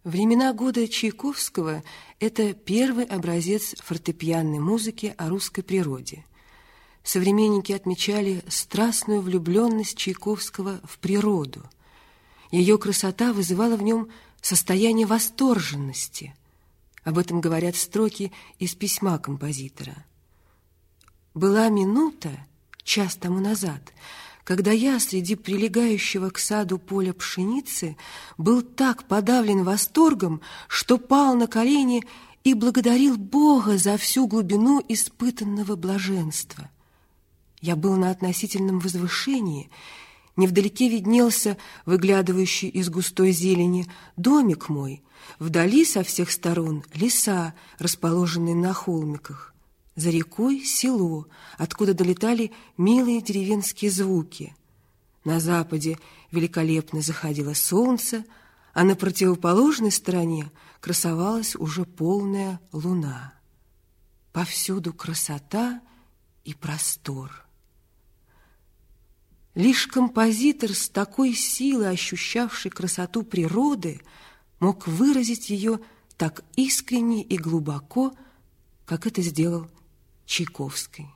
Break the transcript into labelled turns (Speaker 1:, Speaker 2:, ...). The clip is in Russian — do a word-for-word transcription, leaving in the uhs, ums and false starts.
Speaker 1: Времена года Чайковского – это первый образец фортепианной музыки о русской природе. Современники отмечали страстную влюбленность Чайковского в природу. Ее красота вызывала в нем состояние восторженности. Об этом говорят строки из письма композитора. «Была минута, час тому назад, когда я среди прилегающего к саду поля пшеницы был так подавлен восторгом, что пал на колени и благодарил Бога за всю глубину испытанного блаженства. Я был на относительном возвышении, невдалеке виднелся, выглядывающий из густой зелени, домик мой, вдали со всех сторон леса, расположенные на холмиках. За рекой село, откуда долетали милые деревенские звуки. На западе великолепно заходило солнце, а на противоположной стороне красовалась уже полная луна. Повсюду красота и простор. Лишь композитор с такой силой, ощущавший красоту природы, мог выразить ее так искренне и глубоко, как это сделал Чайковский.